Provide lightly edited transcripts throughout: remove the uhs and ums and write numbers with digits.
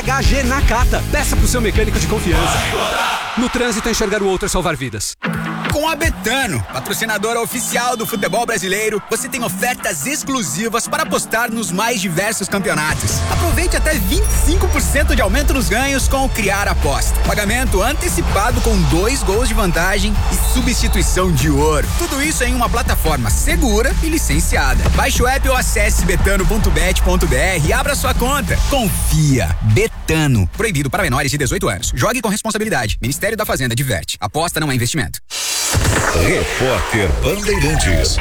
HG Nakata. Peça pro seu mecânico de confiança. No trânsito, enxergar o outro é salvar vidas. Com a Betano, patrocinadora oficial do futebol brasileiro, você tem ofertas exclusivas para apostar nos mais diversos campeonatos. Aproveite até 25% de aumento nos ganhos com o Criar Aposta. Pagamento antecipado com 2 gols de vantagem e substituição de ouro. Tudo isso em uma plataforma segura e licenciada. Baixe o app ou acesse betano.bet.br e abra sua conta. Confia. Betano. Proibido para menores de 18 anos. Jogue com responsabilidade. Ministério da Fazenda adverte. Aposta não é investimento. Repórter Bandeirantes.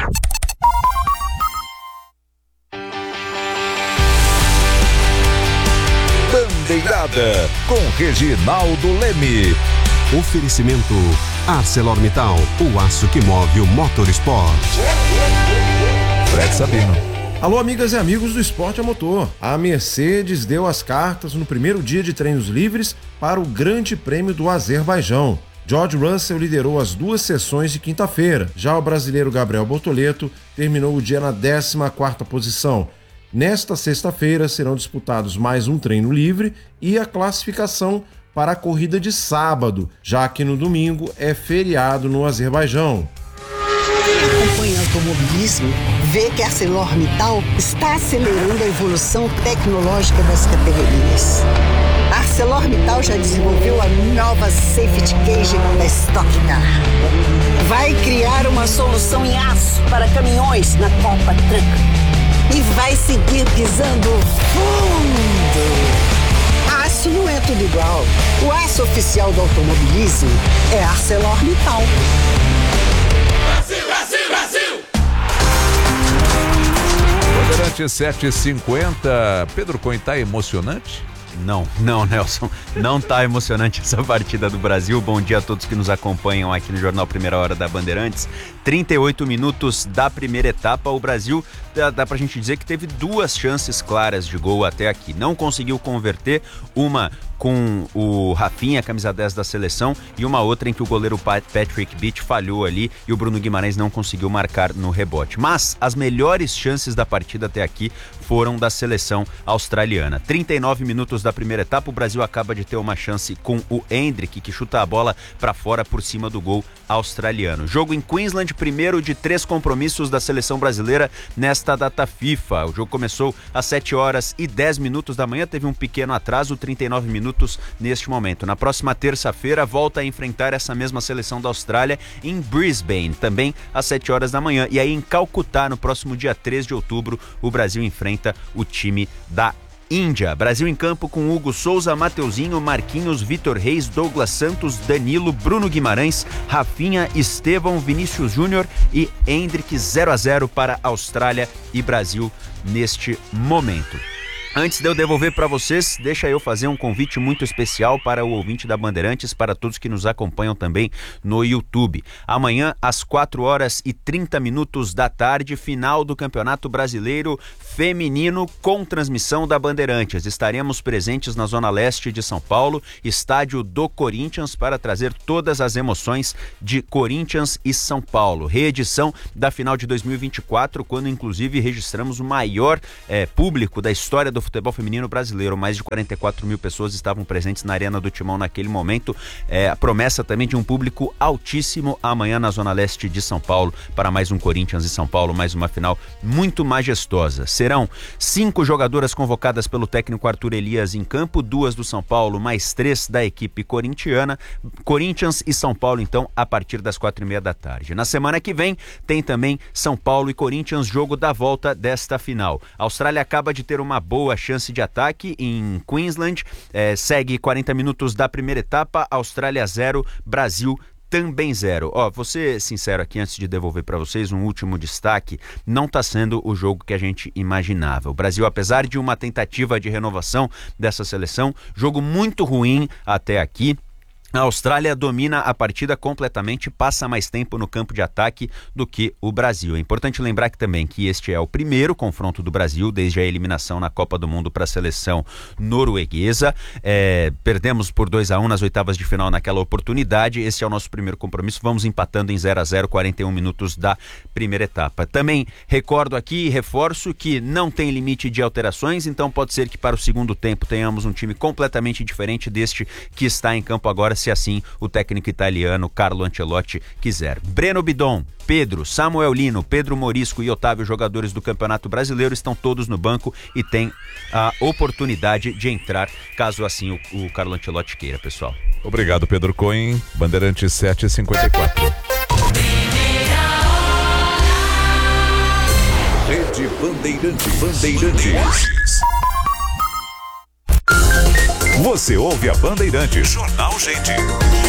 Bandeirada com Reginaldo Leme. Oferecimento ArcelorMittal, o aço que move o motorsport. Fred Sabino. Alô, amigas e amigos do Esporte a Motor. A Mercedes deu as cartas no primeiro dia de treinos livres para o Grande Prêmio do Azerbaijão. George Russell liderou as 2 sessões de quinta-feira. Já o brasileiro Gabriel Bortoleto terminou o dia na 14ª posição. Nesta sexta-feira serão disputados mais um treino livre e a classificação para a corrida de sábado, já que no domingo é feriado no Azerbaijão. Acompanha o automobilismo, vê que a ArcelorMittal está acelerando a evolução tecnológica das categorias. A ArcelorMittal já desenvolveu a nova Safety Cage da Stock Car. Vai criar uma solução em aço para caminhões na Copa Truck. E vai seguir pisando fundo. Aço não é tudo igual. O aço oficial do automobilismo é ArcelorMittal. Brasil, Brasil, Brasil! Bandeirante 7h50. Pedro Cunha, tá emocionante? Não, Nelson, não tá emocionante essa partida do Brasil. Bom dia a todos que nos acompanham aqui no Jornal Primeira Hora da Bandeirantes. 38 minutos da primeira etapa, o Brasil, dá pra gente dizer que teve 2 chances claras de gol até aqui. Não conseguiu converter, uma com o Rafinha, camisa 10 da seleção, e uma outra em que o goleiro Patrick Beach falhou ali e o Bruno Guimarães não conseguiu marcar no rebote. Mas as melhores chances da partida até aqui foram da seleção australiana. 39 minutos da primeira etapa, o Brasil acaba de ter uma chance com o Endrick, que chuta a bola para fora por cima do gol australiano. Jogo em Queensland, primeiro de 3 compromissos da seleção brasileira nesta data FIFA. O jogo começou às 7h10 da manhã, teve um pequeno atraso, 39 minutos neste momento. Na próxima terça-feira, volta a enfrentar essa mesma seleção da Austrália em Brisbane, também às 7h da manhã. E aí em Calcutá, no próximo dia 3 de outubro, o Brasil enfrenta o time da Índia. Brasil em campo com Hugo Souza, Mateuzinho, Marquinhos, Vitor Reis, Douglas Santos, Danilo, Bruno Guimarães, Rafinha, Estevão, Vinícius Júnior e Endrick. 0-0 para Austrália e Brasil neste momento. Antes de eu devolver para vocês, deixa eu fazer um convite muito especial para o ouvinte da Bandeirantes, para todos que nos acompanham também no YouTube. Amanhã, às 4h30 da tarde, final do Campeonato Brasileiro Feminino com transmissão da Bandeirantes. Estaremos presentes na Zona Leste de São Paulo, estádio do Corinthians, para trazer todas as emoções de Corinthians e São Paulo. Reedição da final de 2024, quando inclusive registramos o maior público da história do futebol feminino brasileiro. Mais de 44 mil pessoas estavam presentes na Arena do Timão naquele momento. A promessa também de um público altíssimo amanhã na Zona Leste de São Paulo para mais um Corinthians e São Paulo, mais uma final muito majestosa. Serão 5 jogadoras convocadas pelo técnico Arthur Elias em campo, 2 do São Paulo, mais 3 da equipe corintiana. Corinthians e São Paulo, então, a partir das 4h30 da tarde. Na semana que vem, tem também São Paulo e Corinthians, jogo da volta desta final. A Austrália acaba de ter uma boa chance de ataque em Queensland, segue 40 minutos da primeira etapa, Austrália 0, Brasil também 0. Vou ser sincero aqui antes de devolver para vocês um último destaque, não está sendo o jogo que a gente imaginava. O Brasil, apesar de uma tentativa de renovação dessa seleção, jogo muito ruim até aqui. A Austrália domina a partida completamente, passa mais tempo no campo de ataque do que o Brasil. É importante lembrar também que este é o primeiro confronto do Brasil desde a eliminação na Copa do Mundo para a seleção norueguesa. Perdemos por 2-1 nas oitavas de final naquela oportunidade. Esse é o nosso primeiro compromisso. Vamos empatando em 0-0, 41 minutos da primeira etapa. Também recordo aqui e reforço que não tem limite de alterações, então pode ser que para o segundo tempo tenhamos um time completamente diferente deste que está em campo agora, se assim o técnico italiano Carlo Ancelotti quiser. Breno Bidon, Pedro, Samuel Lino, Pedro Morisco e Otávio, jogadores do Campeonato Brasileiro, estão todos no banco e têm a oportunidade de entrar, caso assim o Carlo Ancelotti queira, pessoal. Obrigado, Pedro Cohen. Bandeirantes 7h54. Rede Bandeirantes. Você ouve a Bandeirantes. Jornal Gente.